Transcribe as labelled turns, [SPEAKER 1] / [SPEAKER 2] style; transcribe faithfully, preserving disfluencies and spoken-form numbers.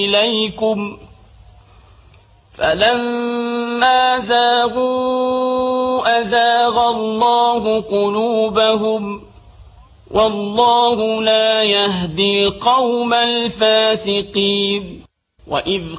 [SPEAKER 1] إليكم فلما زاغوا أزاغ الله قلوبهم والله لا يهدي القوم الفاسقين. وإذ